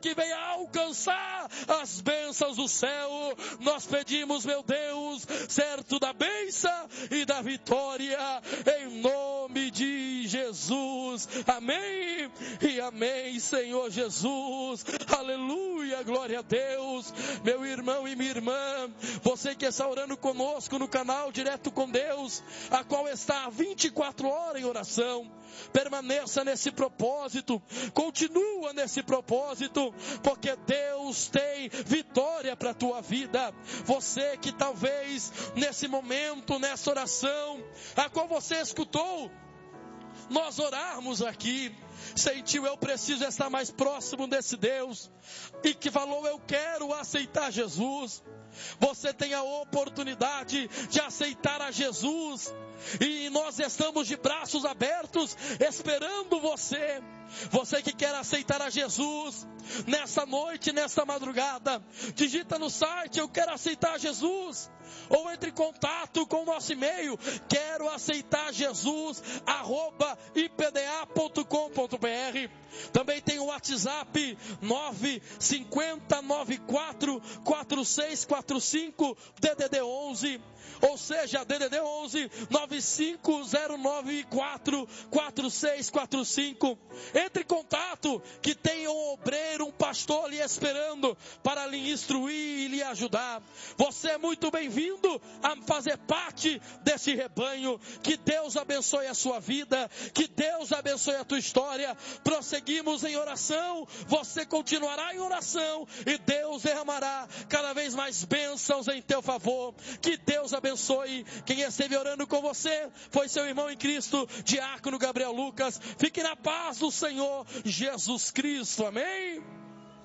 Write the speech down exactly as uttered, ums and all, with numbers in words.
que venha alcançar as bênçãos do céu. Nós pedimos, meu Deus, certo da bênção e da vitória, em nome de Jesus. Amém e amém, Senhor Jesus. Aleluia, glória a Deus. Meu irmão e minha irmã, você que está orando conosco no canal Direto com Deus, a qual está há vinte e quatro horas em oração, permaneça nesse propósito, continua nesse propósito, porque Deus tem vitória para a tua vida. Você que talvez nesse momento, nessa oração, a qual você escutou nós orarmos aqui, sentiu, eu preciso estar mais próximo desse Deus, e que falou, eu quero aceitar Jesus. Você tem a oportunidade de aceitar a Jesus, e nós estamos de braços abertos esperando você. Você que quer aceitar a Jesus nessa noite, nessa madrugada, digita no site, eu quero aceitar Jesus, ou entre em contato com o nosso e-mail, quero aceitar Jesus, arroba i p d a ponto com ponto b r. Também tem o WhatsApp nove cinco zero nove quatro quatro seis quatro cinco D D D onze, ou seja, D D D onze nove cinco zero nove quatro quatro seis quatro cinco. Entre em contato, que tem um obreiro, um pastor lhe esperando para lhe instruir e lhe ajudar. Você é muito bem-vindo a fazer parte desse rebanho. Que Deus abençoe a sua vida, que Deus abençoe a tua história. Prosseguimos em oração, você continuará em oração e Deus derramará cada vez mais bênçãos em teu favor. Que Deus abençoe. Quem esteve orando com você foi seu irmão em Cristo, Diácono Gabriel Lucas. Fique na paz do Senhor Jesus Cristo. Amém.